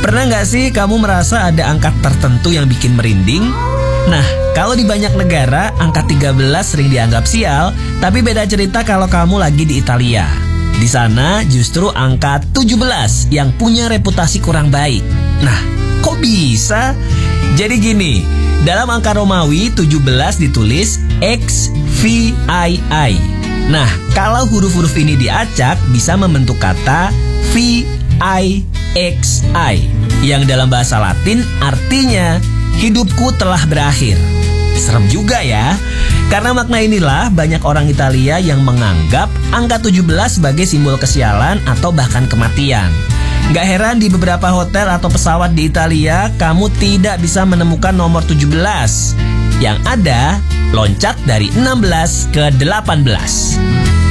Pernah nggak sih kamu merasa ada angka tertentu yang bikin merinding? Nah, kalau di banyak negara, angka 13 sering dianggap sial, tapi beda cerita kalau kamu lagi di Italia. Di sana justru angka 17 yang punya reputasi kurang baik. Nah, kok bisa? Jadi gini, dalam angka Romawi 17 ditulis XVII. Nah, kalau huruf-huruf ini diacak bisa membentuk kata VIXI yang dalam bahasa Latin artinya hidupku telah berakhir. Serem juga ya. Karena makna inilah banyak orang Italia yang menganggap angka 17 sebagai simbol kesialan atau bahkan kematian. Gak heran di beberapa hotel atau pesawat di Italia kamu tidak bisa menemukan nomor 17. Yang ada loncat dari 16 ke 18.